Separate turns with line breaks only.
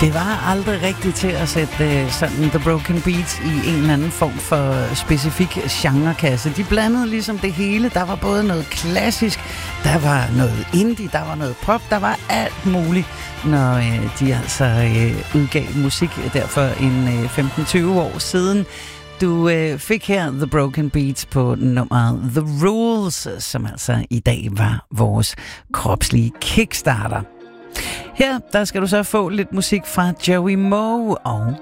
Det var aldrig rigtigt til at sætte sådan The Broken Beats i en eller anden form for specifik genrekasse. De blandede ligesom det hele. Der var både noget klassisk, der var noget indie, der var noget pop, der var alt muligt, når de altså udgav musik der for en 15-20 år siden. Du fik her The Broken Beats på nummeret The Rules, som altså i dag var vores kropslige kickstarter. Her der skal du så få lidt musik fra Joey Moe og